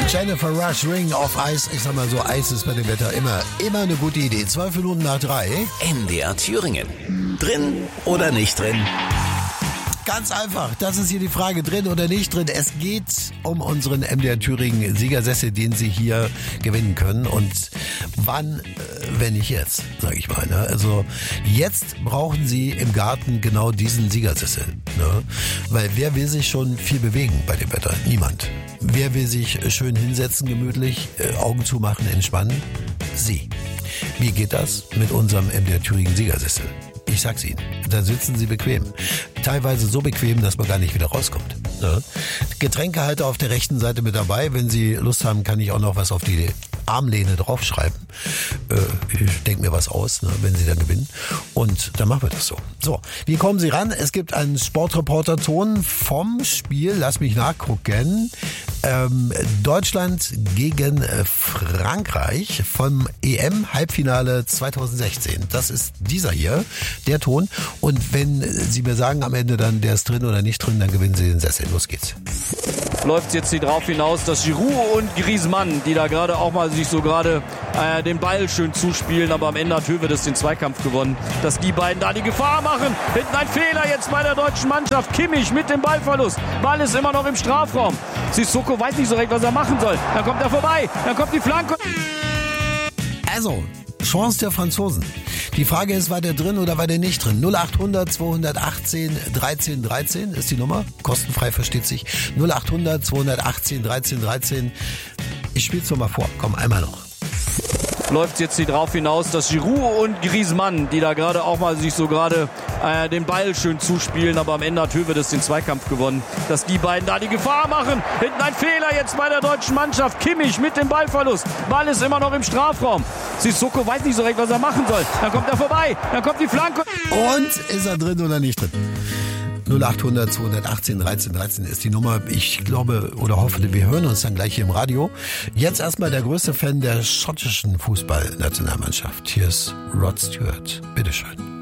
Jennifer Rush, Ring of Ice. Ich sag mal so, Eis ist bei dem Wetter immer eine gute Idee. 12 Minuten nach 3. MDR Thüringen. Drin oder nicht drin? Ganz einfach, das ist hier die Frage, drin oder nicht drin. Es geht um unseren MDR Thüringen Siegersessel, den Sie hier gewinnen können. Und wann, wenn nicht jetzt, sage ich mal. Ne? Also jetzt brauchen Sie im Garten genau diesen Siegersessel. Ne? Weil wer will sich schon viel bewegen bei dem Wetter? Niemand. Wer will sich schön hinsetzen, gemütlich, Augen zumachen, entspannen? Sie. Wie geht das mit unserem MDR Thüringen Siegersessel? Ich sag's Ihnen, da sitzen Sie bequem. Teilweise so bequem, dass man gar nicht wieder rauskommt. Ne? Getränkehalter auf der rechten Seite mit dabei. Wenn Sie Lust haben, kann ich auch noch was auf die Armlehne draufschreiben. Ich denke mir was aus, ne, wenn Sie dann gewinnen. Und dann machen wir das so. So, wie kommen Sie ran? Es gibt einen Sportreporter-Ton vom Spiel, lass mich nachgucken, Deutschland gegen Frankreich vom EM-Halbfinale 2016. Das ist dieser hier, der Ton. Und wenn Sie mir sagen am Ende dann, der ist drin oder nicht drin, dann gewinnen Sie den Sessel. Los geht's. Läuft jetzt hier drauf hinaus, dass Giroud und Griezmann, die da gerade auch mal sich so gerade den Ball schön zuspielen, aber am Ende hat Höwedes den Zweikampf gewonnen, dass die beiden da die Gefahr machen. Hinten ein Fehler jetzt bei der deutschen Mannschaft. Kimmich mit dem Ballverlust. Ball ist immer noch im Strafraum. Sissoko weiß nicht so recht, was er machen soll. Dann kommt er vorbei, dann kommt die Flanke. Also, Chance der Franzosen. Die Frage ist, war der drin oder war der nicht drin? 0800 218 13 13 ist die Nummer. Kostenfrei, versteht sich. 0800 218 13 13. Ich spiel's nochmal vor. Komm, einmal noch. Läuft jetzt hier drauf hinaus, dass Giroud und Griezmann, die da gerade auch mal sich so gerade den Ball schön zuspielen, aber am Ende hat Höwedes den Zweikampf gewonnen, dass die beiden da die Gefahr machen. Hinten ein Fehler jetzt bei der deutschen Mannschaft. Kimmich mit dem Ballverlust. Ball ist immer noch im Strafraum. Sissoko weiß nicht so recht, was er machen soll. Dann kommt er vorbei, dann kommt die Flanke. Und ist er drin oder nicht drin? 0800 218 13 13 ist die Nummer. Ich glaube oder hoffe, wir hören uns dann gleich hier im Radio. Jetzt erstmal der größte Fan der schottischen Fußballnationalmannschaft. Hier ist Rod Stewart. Bitteschön.